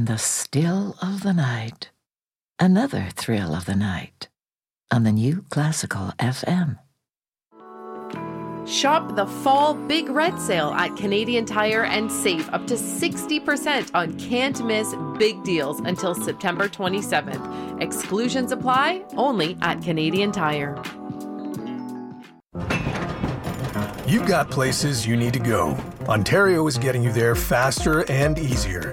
the still of the night. Another thrill of the night on the new Classical FM. Shop the fall Big Red Sale at Canadian Tire and save up to 60% on can't-miss big deals until September 27th. Exclusions apply only at Canadian Tire. You've got places you need to go. Ontario is getting you there faster and easier.